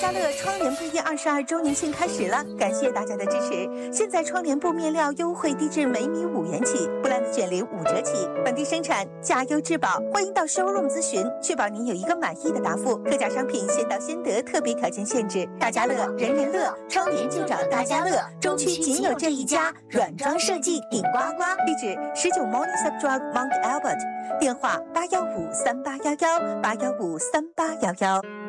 家乐窗帘布业22周年庆开始了，感谢大家的支持。现在窗帘布面料优惠低至每米5元起，布兰的卷帘5折起，本地生产，价优质保。欢迎到 showroom 咨询，确保您有一个满意的答复。特价商品先到先得，特别条件限制。大家乐，人人乐，窗帘就找大家乐，中区仅有这一家，软装设计顶呱呱。地址19 Morning Sub Drive Mount Albert，电话8153811，8153811。